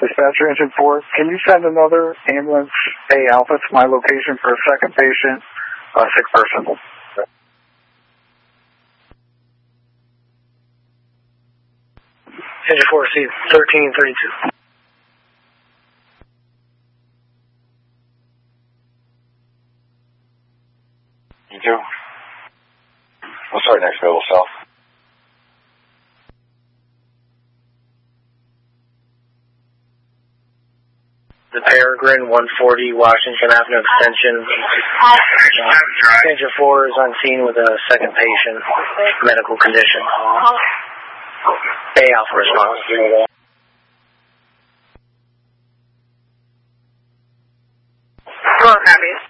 Dispatcher Engine 4, can you send another ambulance A Alpha to my location for a second patient, sick person? Engine 4, C 1332. You do? What's our next available cell? The Peregrine, 140 Washington Avenue Extension. Engine 4 is on scene with a second patient, medical condition. A Alpha response. Well, copies.